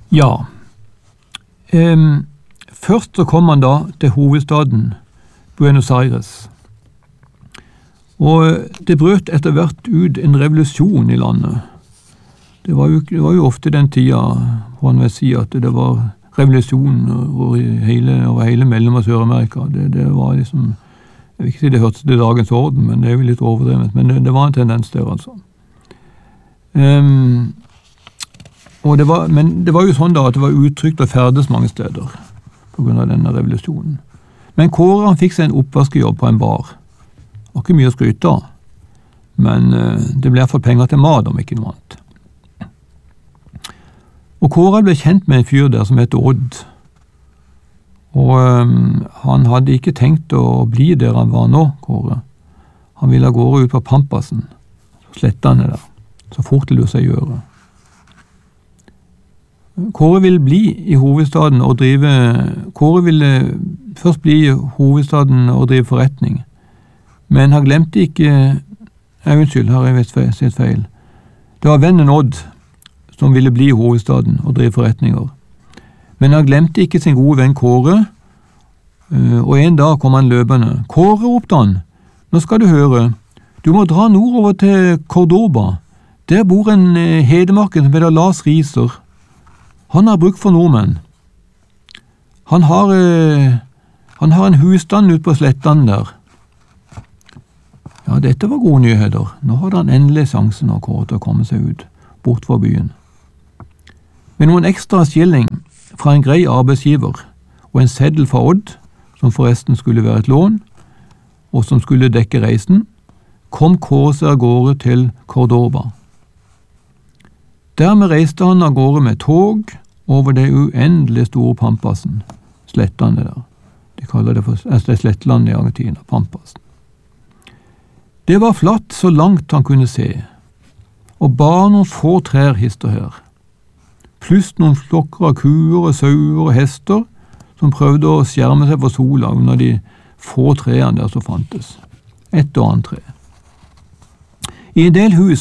Ja, først så kom han da til hovedstaden Buenos Aires. Og det brøt etter hvert ut en revolusjon i landet. Det var jo ofte den tida, hvor han vil si at det var revolusjon over hele Mellom- og Sør-Amerika. Det var liksom, jeg vil ikke si det hørtes til dagens orden, men det er jo litt overdrevet. Men det var en tendens der, altså. Men det var jo sånn da at det var utrygt å ferdes mange steder på grunn av denne revolusjonen. Men Kåre han fikk seg en oppvaskejobb på en bar. Det var ikke mye å skryte av, men det ble i hvert fall penger til mat om ikke noe annet. Og Kåre ble kjent med en fyr der som heter Odd. Og han hadde ikke tenkt å bli der han var nå, Kåre. Han ville gå ut på Pampasen, slettene der, så fort det lot seg gjøre. Kåre ville først bli i hovedstaden og drive forretning. Men han glemte ikke, unnskyld, har jeg sett feil. Det var vennen Odd som ville bli i hovedstaden og drive forretninger. Men han glemte ikke sin gode venn Kåre, og en dag kom han løpende. Kåre, ropte han, nå skal du høre, du må dra nordover til Cordoba. Der bor en hedemarken som heter Lars Riiser. Han har bruk for nordmenn. Han har en husstand ut på slettene der. Ja, dette var gode nyheter. Nå hadde han endelig sjansen av Kåre til å komme seg ut, bort fra byen. Med noen ekstra skilling fra en grei arbeidsgiver og en seddel fra Odd, som forresten skulle være et lån, og som skulle dekke reisen, kom Kåre seg av gårde til Cordoba. Dermed reiste han av gårde med tog over det uendelig store Pampasen, slettene der. De kaller det for slettlandet i Argentina, Pampasen. Det var flatt så langt han kunne se, og bare noen få trær hister her, pluss noen flokker av kuer og sauer og hester som prøvde å skjerme seg for sola under de få trærne der som fantes, et og annet tre. I en del hus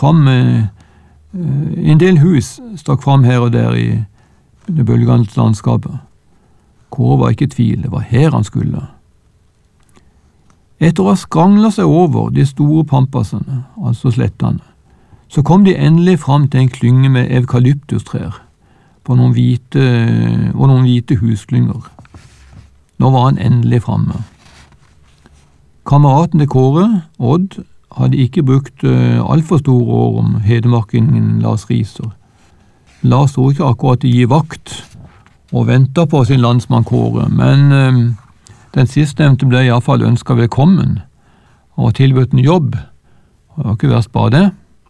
stakk fram her og der i det bølgende landskapet. Kåre var ikke i tvil, det var her han skulle. Etter å ha skranglet seg over de store pampasene, altså slettene, så kom de endelig fram til en klynge med eukalyptustrær og noen hvite husklynger. Nå var han endelig framme. Kameraten til Kåre, Odd, hadde ikke brukt alt for store år om hedemarkingen Lars Riiser. Lars stod ikke akkurat å gi vakt og ventet på sin landsmann Kåre, men den sistnevnte ble i hvert fall ønsket velkommen og tilbudt en jobb. Det var ikke verst bare det.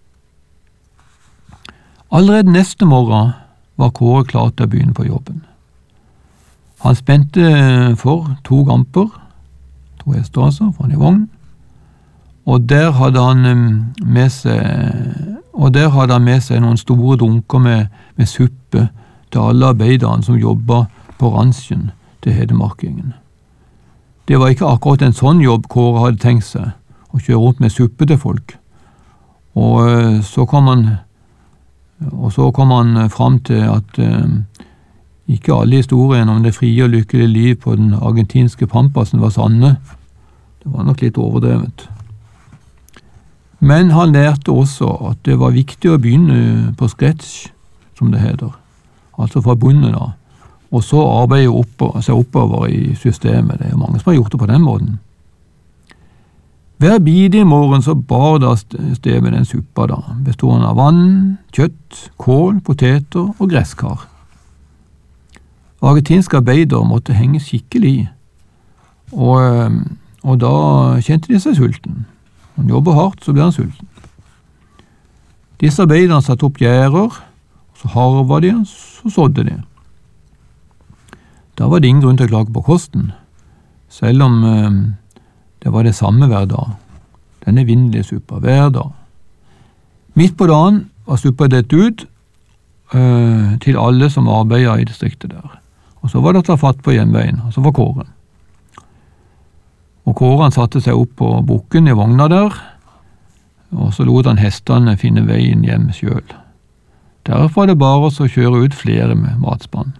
Allerede neste morgen var Kåre klar til å begynne på jobben. Han spente for 2 gamper, 2 hester altså, fra en vogn, og der hadde han med seg noen store dunker med suppe til alle arbeiderne som jobbet på ransjen til hedemarkingen. Det var ikke akkurat en sånn jobb Kåre hadde tenkt seg, å kjøre rundt med suppe til folk. Og så kom han fram til at ikke alle historiene om det frie og lykkelige liv på den argentinske Pampasen var sanne. Det var nok litt overdrevet. Men han lærte også at det var viktig å begynne på scratch, som det heter, altså fra bunnen av, og så arbeide seg oppover i systemet. Det er mange som har gjort det på den måten. Hver bidige morgen så bar da sted med den suppa da, bestående av vann, kjøtt, kål, poteter og gresskar. Argentinske arbeidere måtte henge skikkelig i, og da kjente de seg sulten. Når han jobber hardt, så blir han sulten. Disse arbeiderne satte opp gjerder, så harva de, så sådde de. Da var det ingen grunn til å klage på kosten, selv om det var det samme hver dag. Denne vindelige suppa hver dag. Midt på dagen var suppa delt ut til alle som arbeidet i distriktet der. Og så var det å ta fatt på hjemveien, og så var Kåre. Og Kåre han satte seg opp på bukken i vogna der, og så lot han hestene finne veien hjem selv. Derfor var det bare å kjøre ut flere med matspann.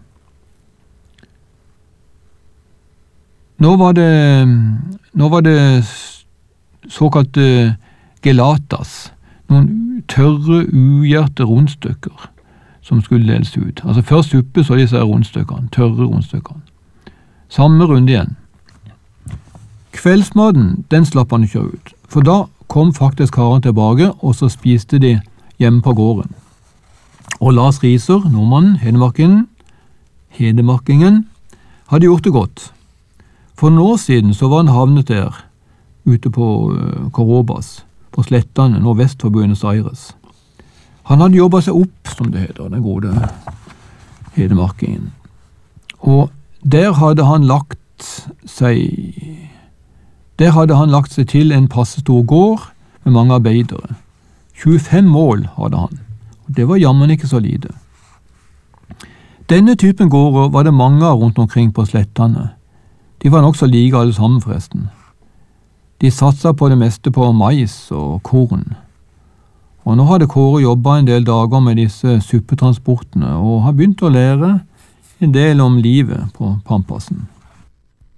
Nå var det såkalte gelatas, noen tørre, ugjerte rundstykker som skulle deles ut. Altså først suppe, så disse rundstykkene, tørre rundstykkene. Samme runde igjen. Kveldsmaten, den slapp han ikke ut, for da kom faktisk karene tilbake, og så spiste de hjemme på gården. Og Lars Riiser, nordmannen, hedemarkingen, hadde gjort det godt. For noen år siden så var han havnet der, ute på Carobas, på slettene nordvest for Buenos Aires. Han hadde jobbet seg opp, som det heter, den gode hedemarkingen. Og der hadde han lagt seg til en passe stor gård med mange arbeidere. 25 mål hadde han. Det var jammen ikke så lite. Denne typen gårder var det mange av rundt omkring på slettene. De var nok så like alle sammen forresten. De satsa på det meste på mais og korn. Og nå hadde Kåre jobbet en del dager med disse suppetransportene og har begynt å lære en del om livet på Pampasen.